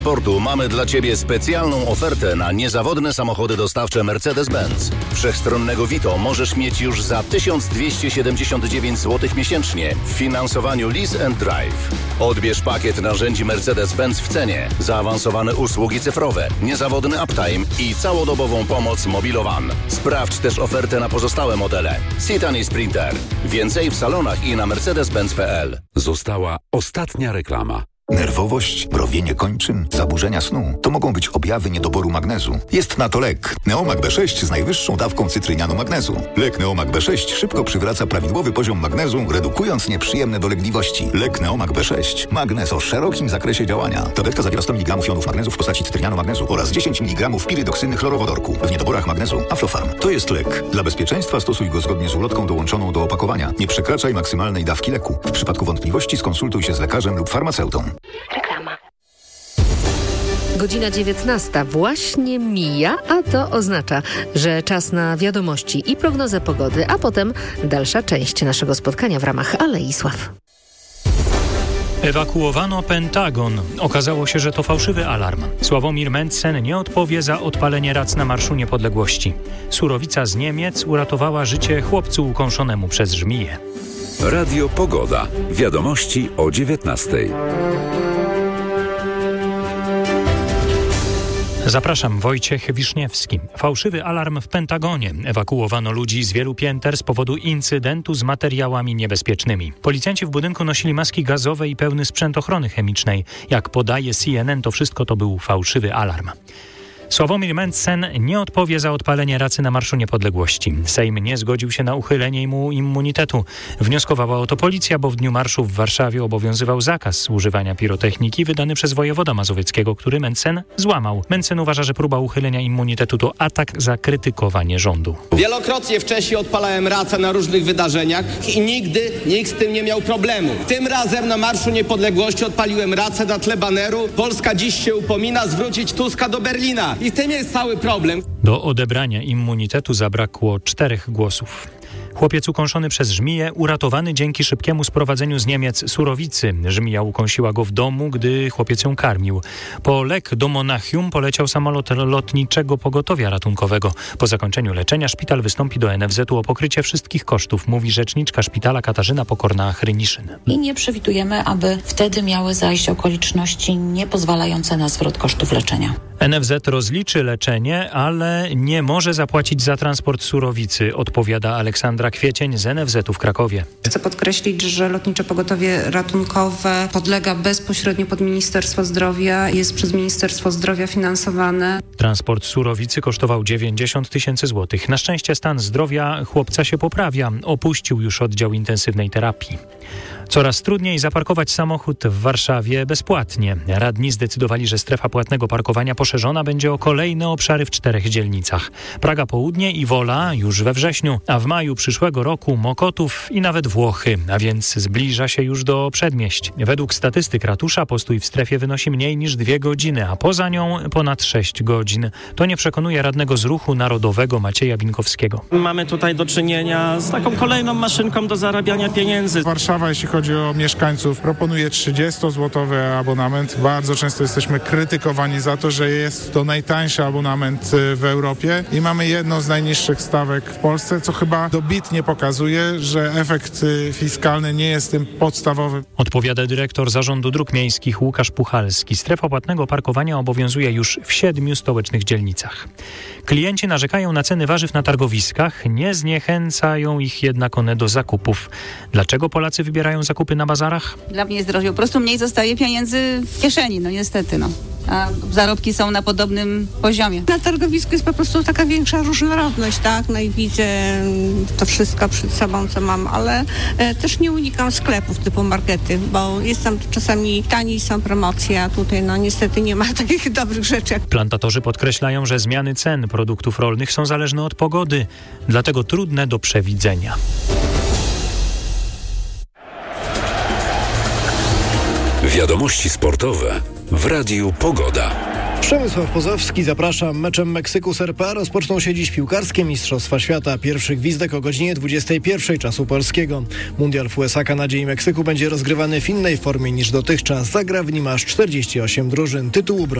Portu mamy dla Ciebie specjalną ofertę na niezawodne samochody dostawcze Mercedes-Benz. Wszechstronnego Vito możesz mieć już za 1279 zł miesięcznie w finansowaniu Lease and Drive. Odbierz pakiet narzędzi Mercedes-Benz w cenie, zaawansowane usługi cyfrowe, niezawodny uptime i całodobową pomoc Mobilowan. Sprawdź też ofertę na pozostałe modele. Citan i Sprinter. Więcej w salonach i na mercedes-benz.pl. Została ostatnia reklama. Nerwowość, mrowienie kończyn, zaburzenia snu to mogą być objawy niedoboru magnezu. Jest na to lek. Neomag B6 z najwyższą dawką cytrynianu magnezu. Lek Neomag B6 szybko przywraca prawidłowy poziom magnezu, redukując nieprzyjemne dolegliwości. Lek Neomag B6. Magnez o szerokim zakresie działania. Tabletka zawiera 100 mg jonów magnezu w postaci cytrynianu magnezu oraz 10 mg pirydoksyny chlorowodorku. W niedoborach magnezu Aflofarm. To jest lek. Dla bezpieczeństwa stosuj go zgodnie z ulotką dołączoną do opakowania. Nie przekraczaj maksymalnej dawki leku. W przypadku wątpliwości skonsultuj się z lekarzem lub farmaceutą. Reklama. Godzina 19 właśnie mija, a to oznacza, że czas na wiadomości i prognozę pogody, a potem dalsza część naszego spotkania w ramach Alei Sław. Ewakuowano Pentagon. Okazało się, że to fałszywy alarm. Sławomir Mencen nie odpowie za odpalenie rac na Marszu Niepodległości. Surowica z Niemiec uratowała życie chłopcu ukąszonemu przez żmiję. Radio Pogoda. Wiadomości o 19:00. Zapraszam, Wojciech Wiszniewski. Fałszywy alarm w Pentagonie. Ewakuowano ludzi z wielu pięter z powodu incydentu z materiałami niebezpiecznymi. Policjanci w budynku nosili maski gazowe i pełny sprzęt ochrony chemicznej. Jak podaje CNN, to wszystko to był fałszywy alarm. Sławomir Mencen nie odpowie za odpalenie racy na Marszu Niepodległości. Sejm nie zgodził się na uchylenie mu immunitetu. Wnioskowała o to policja, bo w dniu marszu w Warszawie obowiązywał zakaz używania pirotechniki wydany przez wojewoda mazowieckiego, który Mencen złamał. Mencen uważa, że próba uchylenia immunitetu to atak za krytykowanie rządu. Wielokrotnie wcześniej odpalałem racę na różnych wydarzeniach i nigdy nikt z tym nie miał problemu. Tym razem na Marszu Niepodległości odpaliłem racę na tle baneru "Polska dziś się upomina zwrócić Tuska do Berlina". I w tym jest cały problem. Do odebrania immunitetu zabrakło 4 głosów. Chłopiec ukąszony przez żmiję uratowany dzięki szybkiemu sprowadzeniu z Niemiec surowicy. Żmija ukąsiła go w domu, gdy chłopiec ją karmił. Po lek do Monachium poleciał samolot lotniczego pogotowia ratunkowego. Po zakończeniu leczenia szpital wystąpi do NFZ-u o pokrycie wszystkich kosztów, mówi rzeczniczka szpitala Katarzyna Pokorna-Hryniszyn. I nie przewidujemy, aby wtedy miały zajść okoliczności niepozwalające na zwrot kosztów leczenia. NFZ rozliczy leczenie, ale nie może zapłacić za transport surowicy, odpowiada Aleksandra Kwiecień z NFZ-u w Krakowie. Chcę podkreślić, że Lotnicze Pogotowie Ratunkowe podlega bezpośrednio pod Ministerstwo Zdrowia, jest przez Ministerstwo Zdrowia finansowane. Transport surowicy kosztował 90 000 złotych. Na szczęście stan zdrowia chłopca się poprawia. Opuścił już oddział intensywnej terapii. Coraz trudniej zaparkować samochód w Warszawie bezpłatnie. Radni zdecydowali, że strefa płatnego parkowania poszerzona będzie o kolejne obszary w 4 dzielnicach. Praga Południe i Wola już we wrześniu, a w maju przyszłego roku Mokotów i nawet Włochy, a więc zbliża się już do przedmieść. Według statystyk ratusza postój w strefie wynosi mniej niż 2 godziny, a poza nią ponad 6 godzin. To nie przekonuje radnego z Ruchu Narodowego Macieja Binkowskiego. Mamy tutaj do czynienia z taką kolejną maszynką do zarabiania pieniędzy. Warszawa, jeśli chodzi o mieszkańców, proponuje 30-złotowy abonament. Bardzo często jesteśmy krytykowani za to, że jest to najtańszy abonament w Europie i mamy jedną z najniższych stawek w Polsce, co chyba dobitnie pokazuje, że efekt fiskalny nie jest tym podstawowy. Odpowiada dyrektor Zarządu Dróg Miejskich Łukasz Puchalski. Strefa płatnego parkowania obowiązuje już w 7 stołecznych dzielnicach. Klienci narzekają na ceny warzyw na targowiskach, nie zniechęcają ich jednak one do zakupów. Dlaczego Polacy wybierają zakupy na bazarach? Dla mnie jest drożej, po prostu mniej zostaje pieniędzy w kieszeni, niestety. A zarobki są na podobnym poziomie. Na targowisku jest po prostu taka większa różnorodność, tak? No i widzę to wszystko przed sobą, co mam, ale też nie unikam sklepów typu markety, bo jest tam czasami taniej, są promocje, a tutaj niestety nie ma takich dobrych rzeczy. Plantatorzy podkreślają, że zmiany cen produktów rolnych są zależne od pogody, dlatego trudne do przewidzenia. Wiadomości sportowe w Radiu Pogoda. Przemysław Pozowski, zapraszam. Meczem Meksyku z RPA rozpoczną się dziś piłkarskie Mistrzostwa Świata. Pierwszy gwizdek o godzinie 21 czasu polskiego. Mundial w USA, Kanadzie i Meksyku będzie rozgrywany w innej formie niż dotychczas. Zagra w nim aż 48 drużyn. Tytuł